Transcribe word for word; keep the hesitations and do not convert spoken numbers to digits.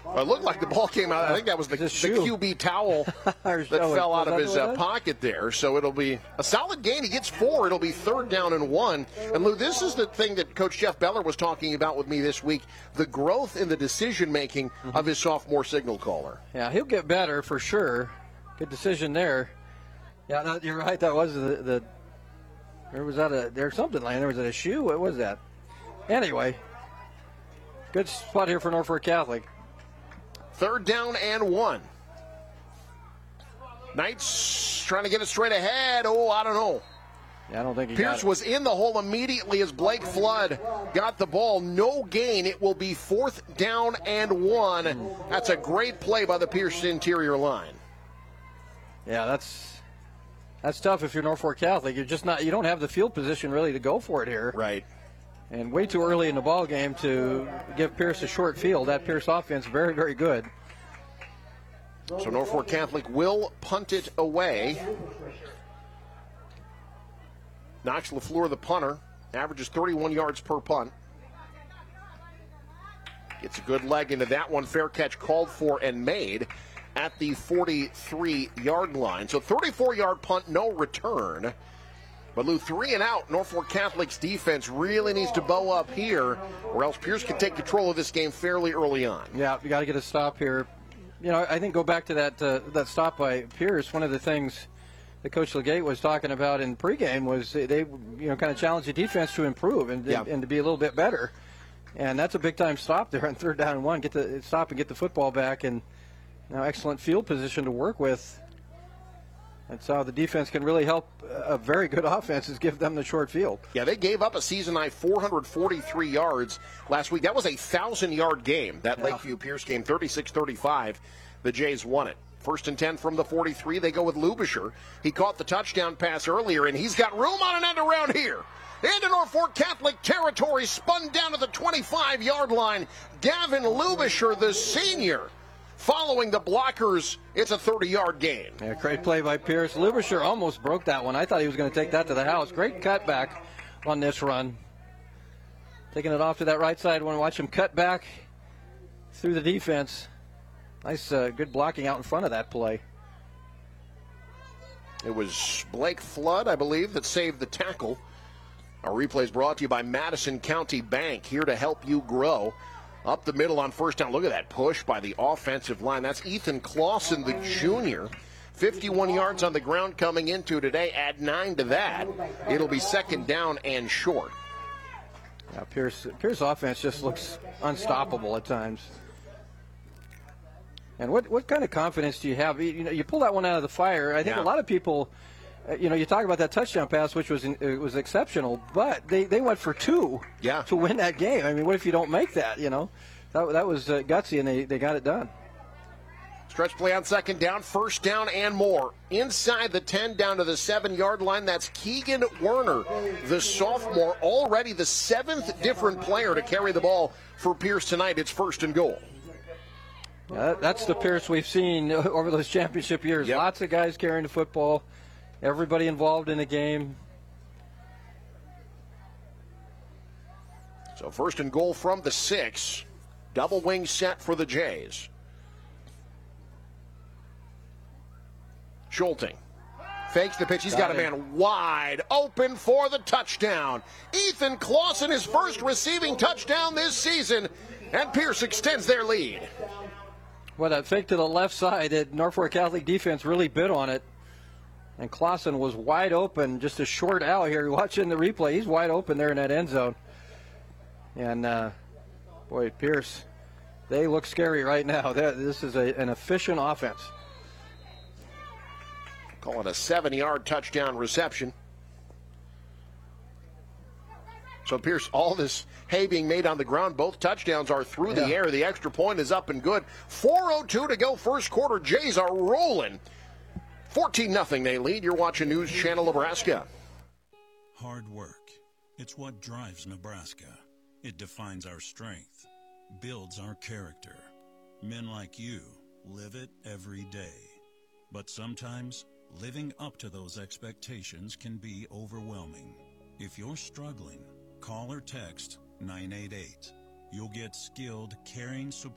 Well, it looked like the ball came out. I think that was the, the Q B towel that fell out of his uh, pocket there. So it'll be a solid gain. He gets four. It'll be third down and one. And, Lou, this is the thing that Coach Jeff Beller was talking about with me this week, the growth in the decision-making mm-hmm. of his sophomore signal caller. Yeah, he'll get better for sure. Good decision there. Yeah, no, you're right. That was the, the there was that a there's something like there was it a shoe. What was that? Anyway, good spot here for Norfolk Catholic. Third down and one. Knights trying to get it straight ahead. Oh, I don't know. Yeah, I don't think he Pierce got it. was in the hole immediately as Blake Flood got the ball. No gain. It will be fourth down and one. That's a great play by the Pierce interior line. Yeah, that's that's tough if you're Norfolk Catholic. You're just not. You don't have the field position really to go for it here. Right. And way too early in the ball game to give Pierce a short field. That Pierce offense very, very good. So Norfolk Catholic will punt it away. Knox LaFleur, the punter, averages thirty-one yards per punt. Gets a good leg into that one. Fair catch called for and made at the forty-three-yard line. So thirty-four-yard punt, no return. But Lou, three and out. Norfolk Catholic's defense really needs to bow up here, or else Pierce can take control of this game fairly early on. Yeah, you got to get a stop here. You know, I think go back to that uh, that stop by Pierce. One of the things that Coach Legate was talking about in pregame was they, you know, kind of challenged the defense to improve and, yeah. and to be a little bit better. And that's a big-time stop there on third down and one. Get the stop and get the football back, and you know, excellent field position to work with. That's how the defense can really help a very good offense is give them the short field. Yeah, they gave up a season-high four hundred forty-three yards last week. That was a one thousand-yard game, that yeah. Lakeview-Pierce game, thirty-six thirty-five. The Jays won it. First and ten from the forty-three. They go with Lubisher. He caught the touchdown pass earlier, and he's got room on an end around here. Into Norfolk Catholic territory, spun down to the twenty-five-yard line. Gavin Lubisher, the senior, following the blockers. It's a thirty-yard gain. Yeah, great play by Pierce. Lubisher almost broke that one. I thought he was going to take that to the house. Great cutback on this run. Taking it off to that right side. Want to watch him cut back through the defense. Nice, uh, good blocking out in front of that play. It was Blake Flood, I believe, that saved the tackle. Our replay is brought to you by Madison County Bank, here to help you grow. Up the middle on first down. Look at that push by the offensive line. That's Ethan Clausen, the junior. fifty-one yards on the ground coming into today. Add nine to that. It'll be second down and short. Yeah, Pierce, Pierce offense just looks unstoppable at times. And what, what kind of confidence do you have? You know, you pull that one out of the fire. I think yeah. a lot of people, uh, you know, you talk about that touchdown pass, which was in, it was exceptional, but they, they went for two yeah. to win that game. I mean, what if you don't make that, you know? That, that was uh, gutsy, and they, they got it done. Stretch play on second down, first down and more. Inside the ten, down to the seven-yard line. That's Keegan Werner, the sophomore, already the seventh different player to carry the ball for Pierce tonight. It's first and goal. Yeah, that's the Pierce we've seen over those championship years. Yep. Lots of guys carrying the football, everybody involved in the game. So first and goal from the six. Double wing set for the Jays. Schulting fakes the pitch. He's got a man wide open for the touchdown. Ethan Clausen, his first receiving touchdown this season, and Pierce extends their lead. Well, that fake to the left side, that Norfolk Catholic defense really bit on it. And Clausen was wide open, just a short out here. You're watching the replay. He's wide open there in that end zone. And, uh, boy, Pierce, they look scary right now. They're, this is a, an efficient offense. Call it a seven-yard touchdown reception. So Pierce, all this hay being made on the ground, both touchdowns are through yeah. the air. The extra point is up and good. four oh two to go first quarter. Jays are rolling. fourteen nothing they lead. You're watching News Channel Nebraska. Hard work. It's what drives Nebraska. It defines our strength, builds our character. Men like you live it every day. But sometimes living up to those expectations can be overwhelming. If you're struggling, call or text nine eight eight. You'll get skilled, caring support.